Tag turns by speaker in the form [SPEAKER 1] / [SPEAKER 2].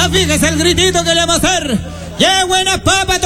[SPEAKER 1] Fíjese el gritito que le vamos a hacer. ¡Qué buenas papas!